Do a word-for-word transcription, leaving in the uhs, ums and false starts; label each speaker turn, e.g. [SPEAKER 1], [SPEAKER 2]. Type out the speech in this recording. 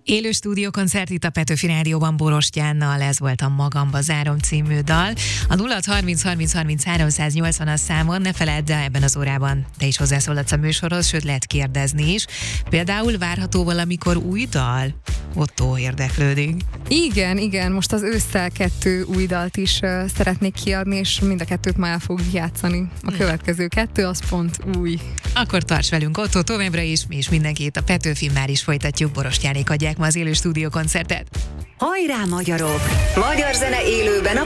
[SPEAKER 1] Élő stúdiókoncert itt a Petőfi Rádióban Borostyánnal, ez volt a Magamba zárom című dal. A nulla harminc harminc harminc háromszáznyolcvan a számon, ne feledd, ebben az órában te is hozzászólhatsz a műsorhoz, sőt lehet kérdezni is. Például várható valamikor új dal? Otto érdeklődik.
[SPEAKER 2] Igen, igen, most az ősszel kettő új dalt is uh, szeretnék kiadni, és mind a kettőt már el fogjuk játszani. A következő kettő az pont új.
[SPEAKER 1] Akkor tarts velünk, Otto, továbbra is, mi is mindenkit a Petőfi, már is folytatjuk, Borostyánék adják ma az élő stúdiókoncertet.
[SPEAKER 3] Hajrá, magyarok! Magyar zene élőben a